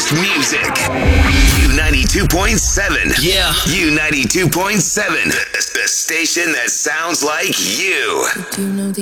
best music. U92.7. Yeah. U92.7. The station that sounds like you. Do you know